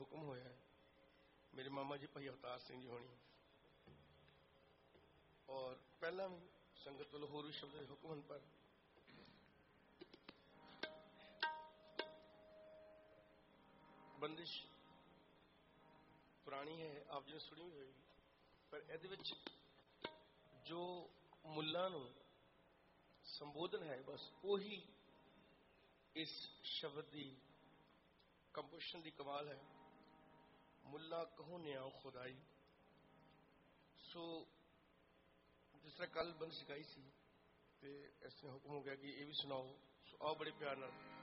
हुक्म होया है, मेरे मामा जी भाई अवतार सिंह जी होनी और पहला भी संगत वालों होर भी शब्द हुक्म होने पर बंदिश पुरानी है, आप जी ने सुनी भी होगी, पर ਇਹਦੇ ਵਿੱਚ जो मुल्लां नूं संबोधन है बस वही इस शब्द की कंपोजिशन की कमाल है। मुल्ला कहो न्याओ खुदाई। सो जिस तरह कल बंद सिखाई सी ते इसने हुक्म हो गया कि ये भी सुनाओ। सो आओ बड़े प्यार नाल